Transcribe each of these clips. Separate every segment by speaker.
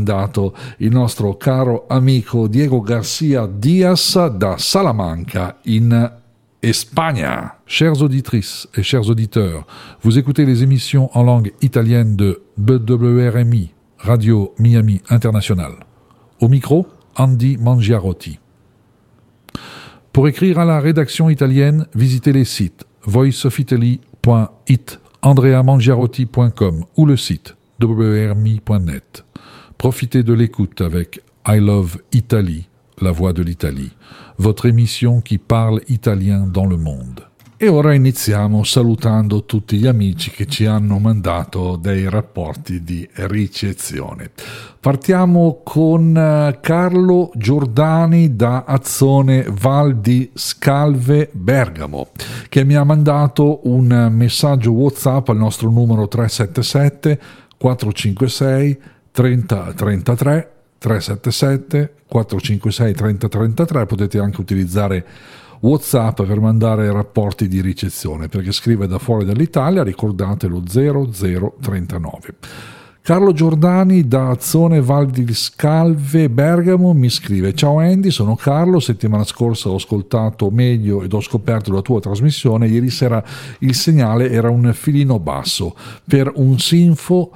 Speaker 1: mandato il nostro caro amico Diego Garcia Diaz da Salamanca in Espagne. Chères auditrices et chers auditeurs, vous écoutez les émissions en langue italienne de WRMI, Radio Miami International. Au micro, Andy Mangiarotti. Pour écrire à la rédaction italienne, visitez les sites voiceofitaly.it, andreamangiarotti.com ou le site wrmi.net. Profitez de l'écoute avec I Love Italy, la voix de l'Italie, votre émission qui parle italien dans le monde. E ora iniziamo salutando tutti gli amici che ci hanno mandato dei rapporti di ricezione. Partiamo con Carlo Giordani da Azzone Val di Scalve, Bergamo, che mi ha mandato un messaggio WhatsApp al nostro numero 377 456 3033 377 456 3033. Potete anche utilizzare WhatsApp per mandare rapporti di ricezione, perché scrive da fuori dall'Italia, ricordate lo 0039. Carlo Giordani da Azzone Val di Scalve, Bergamo, mi scrive: ciao Andy, sono Carlo, settimana scorsa ho ascoltato meglio ed ho scoperto la tua trasmissione. Ieri sera il segnale era un filino basso per un Sinfo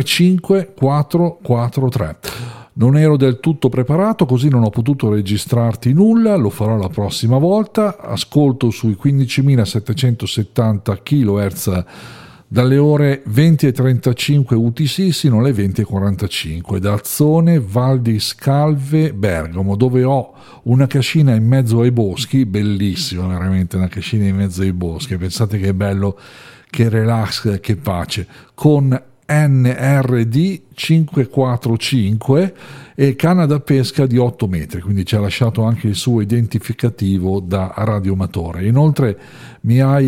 Speaker 1: 35443. Non ero del tutto preparato, così non ho potuto registrarti nulla, lo farò la prossima volta. Ascolto sui 15.770 kHz dalle ore 20:35 UTC sino alle 20:45 da Azzone Val di Scalve, Bergamo, dove ho una cascina in mezzo ai boschi, bellissima veramente, una cascina in mezzo ai boschi, pensate che bello, che relax, che pace, con NRD 545 e canna da pesca di 8 metri, quindi ci ha lasciato anche il suo identificativo da radioamatore. Inoltre mi ha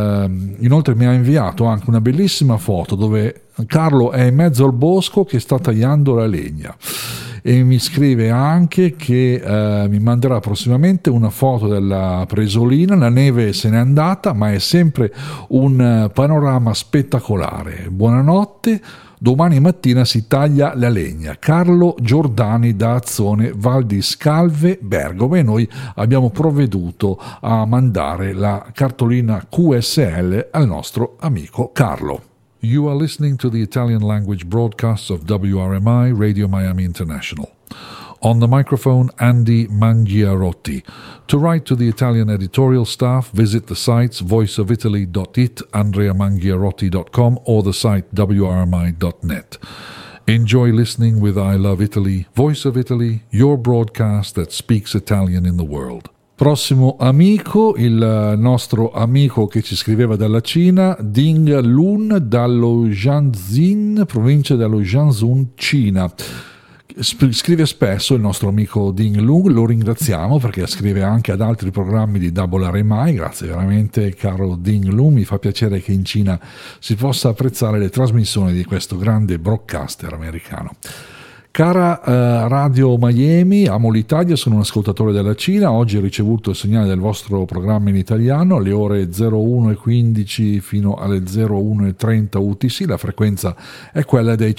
Speaker 1: inviato anche una bellissima foto dove Carlo è in mezzo al bosco che sta tagliando la legna, e mi scrive anche che mi manderà prossimamente una foto della Presolina. La neve se n'è andata, ma è sempre un panorama spettacolare. Buonanotte, domani mattina si taglia la legna. Carlo Giordani da Azzone Val di Scalve, Bergamo, e noi abbiamo provveduto a mandare la cartolina QSL al nostro amico Carlo. You are listening to the Italian language broadcasts of WRMI, Radio Miami International. On the microphone, Andy Mangiarotti. To write to the Italian editorial staff, visit the sites voiceofitaly.it, andreamangiarotti.com, or the site wrmi.net. Enjoy listening with I Love Italy, Voice of Italy, your broadcast that speaks Italian in the world. Prossimo amico, il nostro amico che ci scriveva dalla Cina, Ding Lun dallo Jiangxin, provincia dello Jiangsu, Cina. Scrive spesso il nostro amico Ding Lun, lo ringraziamo perché scrive anche ad altri programmi di WRMI. Grazie veramente caro Ding Lun, mi fa piacere che in Cina si possa apprezzare le trasmissioni di questo grande broadcaster americano. Cara Radio Miami, amo l'Italia, sono un ascoltatore della Cina. Oggi ho ricevuto il segnale del vostro programma in italiano alle ore 01:15 fino alle 01:30 UTC. La frequenza è quella dei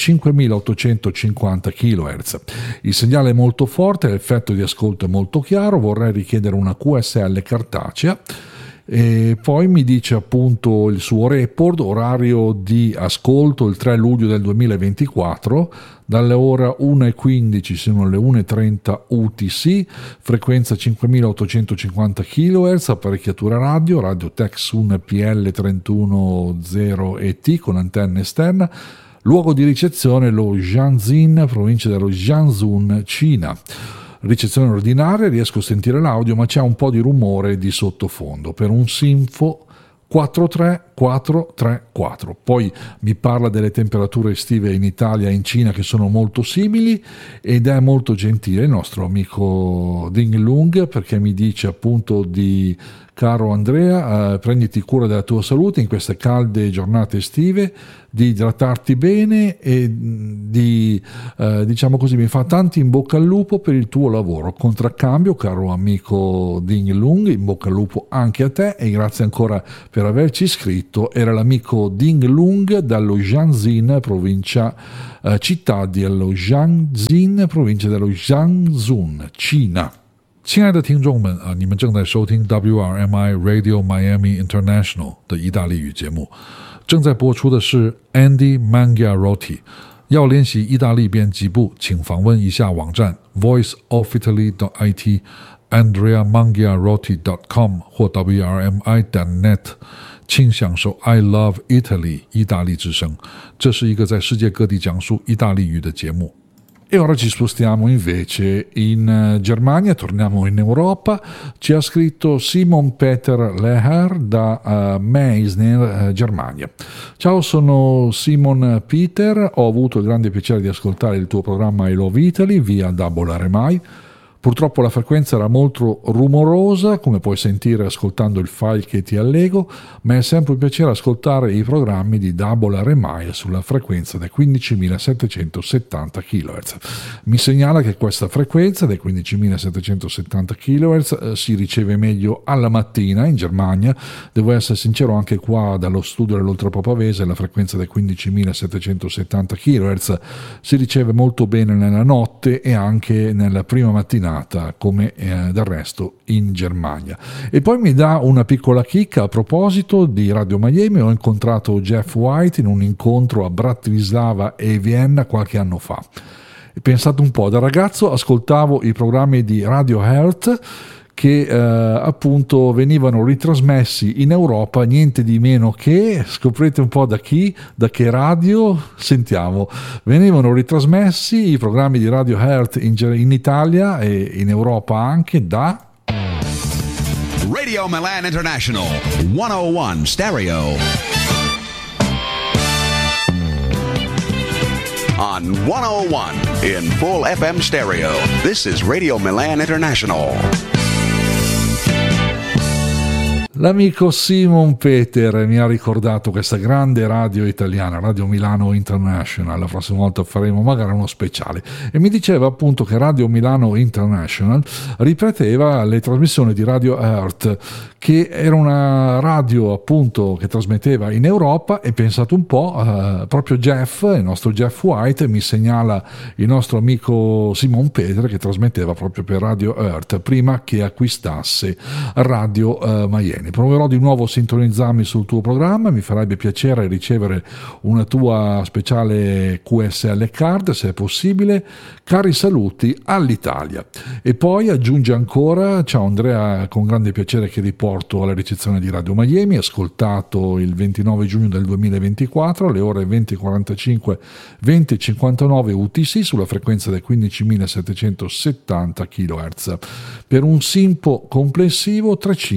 Speaker 1: 5.850 kHz. Il segnale è molto forte, l'effetto di ascolto è molto chiaro. Vorrei richiedere una QSL cartacea. E poi mi dice appunto il suo report, orario di ascolto il 3 luglio del 2024 dalle ore 1:15 sino alle 1:30 UTC, frequenza 5.850 kHz, apparecchiatura radio Texun PL310ET con antenna esterna, luogo di ricezione lo Jiangxin, provincia dello Jiangsu, Cina. Ricezione ordinaria, riesco a sentire l'audio ma c'è un po' di rumore di sottofondo per un Sinfo 43434. Poi mi parla delle temperature estive in Italia e in Cina che sono molto simili, ed è molto gentile il nostro amico Ding Lung perché mi dice appunto di caro Andrea, prenditi cura della tua salute in queste calde giornate estive, di idratarti bene e di, diciamo così, mi fa tanti in bocca al lupo per il tuo lavoro. Contraccambio, caro amico Ding Lung, in bocca al lupo anche a te e grazie ancora per averci iscritto. Era l'amico Ding Lung dallo Jiangxin, città dello Jiangxin, provincia dello Jiangsu, Cina。亲爱的听众们你们正在收听 WRMI Radio Miami International 的意大利语节目，正在播出的是 Andy Mangiarotti。要练习意大利编辑部，请访问一下网站 voiceofitaly.it andreamangiarotti.com 或 wrmi.net， 请享受 I Love Italy 意大利之声，这是一个在世界各地讲述意大利语的节目。E ora ci spostiamo invece in Germania, torniamo in Europa. Ci ha scritto Simon Peter Leher da Meisner, Germania. Ciao, sono Simon Peter, ho avuto il grande piacere di ascoltare il tuo programma I Love Italy via Double RMI. Purtroppo la frequenza era molto rumorosa, come puoi sentire ascoltando il file che ti allego, ma è sempre un piacere ascoltare i programmi di Double RMI sulla frequenza dei 15.770 kHz. Mi segnala che questa frequenza dei 15.770 kHz si riceve meglio alla mattina in Germania. Devo essere sincero, anche qua dallo studio dell'Oltrepò Pavese la frequenza dei 15.770 kHz si riceve molto bene nella notte e anche nella prima mattinata, come del resto in Germania. E poi mi dà una piccola chicca a proposito di Radio Miami. Ho incontrato Jeff White in un incontro a Bratislava e Vienna qualche anno fa. E pensate un po', da ragazzo ascoltavo i programmi di Radio Heart che appunto venivano ritrasmessi in Europa, niente di meno che, scoprite un po' da chi, da che radio, sentiamo, venivano ritrasmessi i programmi di Radio Heart in Italia e in Europa anche da
Speaker 2: Radio Milan International 101 Stereo on 101 in full FM stereo. This is Radio Milan International.
Speaker 1: L'amico Simon Peter mi ha ricordato questa grande radio italiana, Radio Milano International. La prossima volta faremo magari uno speciale. E mi diceva appunto che Radio Milano International ripeteva le trasmissioni di Radio Earth, che era una radio appunto che trasmetteva in Europa. E pensate un po', proprio Jeff, il nostro Jeff White, mi segnala il nostro amico Simon Peter che trasmetteva proprio per Radio Earth prima che acquistasse Radio Miami. Proverò di nuovo a sintonizzarmi sul tuo programma, mi farebbe piacere ricevere una tua speciale QSL card se è possibile. Cari saluti all'Italia. E poi aggiunge ancora: ciao Andrea, con grande piacere che riporto alla ricezione di Radio Miami, ascoltato il 29 giugno del 2024 alle ore 20.45 20.59 UTC sulla frequenza del 15.770 kHz per un simpo complessivo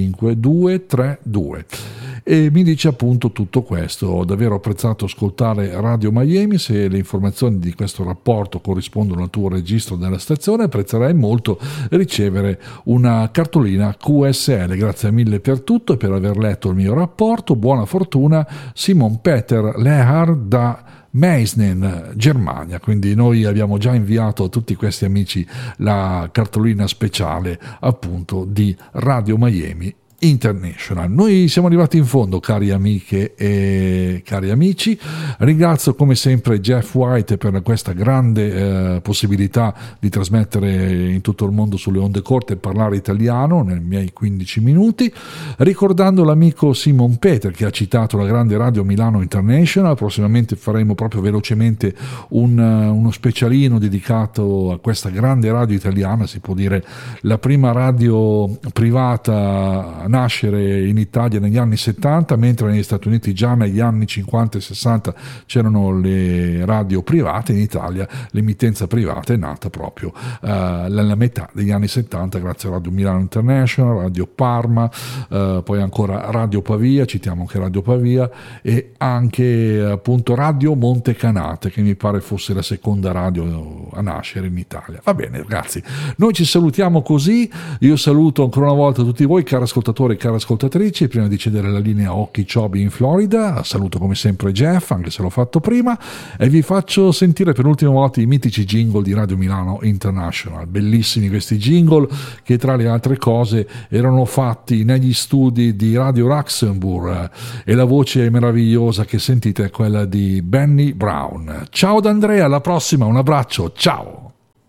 Speaker 1: 35232. E mi dice appunto tutto questo: ho davvero apprezzato ascoltare Radio Miami. Se le informazioni di questo rapporto corrispondono al tuo registro della stazione, apprezzerei molto ricevere una cartolina QSL. Grazie mille per tutto e per aver letto il mio rapporto. Buona fortuna, Simon Peter Leher da Meisnen, Germania. Quindi noi abbiamo già inviato a tutti questi amici la cartolina speciale appunto di Radio Miami International. Noi siamo arrivati in fondo, cari amiche e cari amici. Ringrazio come sempre Jeff White per questa grande possibilità di trasmettere in tutto il mondo sulle onde corte e parlare italiano nei miei 15 minuti, ricordando l'amico Simon Peter che ha citato la grande Radio Milano International. Prossimamente faremo proprio velocemente uno specialino dedicato a questa grande radio italiana, si può dire la prima radio privata nascere in Italia negli anni 70, mentre negli Stati Uniti già negli anni 50 e 60 c'erano le radio private. In Italia l'emittenza privata è nata proprio nella metà degli anni 70 grazie a Radio Milano International, Radio Parma, poi ancora Radio Pavia, citiamo anche Radio Pavia, e anche appunto Radio Montecanate, che mi pare fosse la seconda radio a nascere in Italia. Va bene ragazzi, noi ci salutiamo così. Io saluto ancora una volta tutti voi cari ascoltatori ascoltatori e care ascoltatrici, prima di cedere la linea a Occhi Ciobi in Florida, saluto come sempre Jeff, anche se l'ho fatto prima, e vi faccio sentire per l'ultima volta i mitici jingle di Radio Milano International. Bellissimi questi jingle che tra le altre cose erano fatti negli studi di Radio Luxembourg, e la voce meravigliosa che sentite è quella di Benny Brown. Ciao da Andrea, alla prossima, un abbraccio, ciao!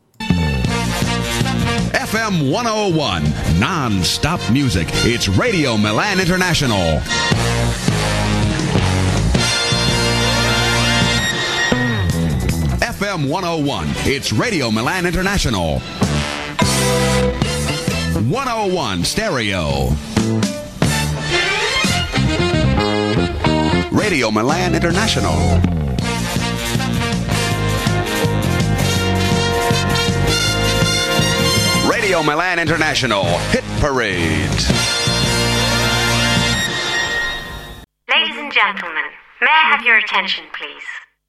Speaker 2: FM 101, non-stop music. It's Radio Milan International. FM 101, it's Radio Milan International. 101 Stereo. Radio Milan International. Radio Milan International Hit Parade.
Speaker 3: Ladies and gentlemen, may I have your attention, please?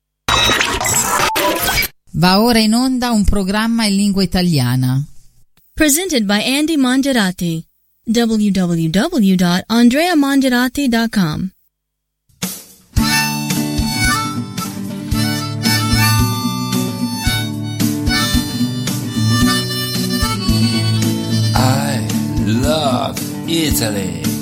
Speaker 4: Va ora in onda un programma in lingua italiana.
Speaker 5: Presented by Andy Mongerati. www.andreamongerati.com.
Speaker 6: I love Italy.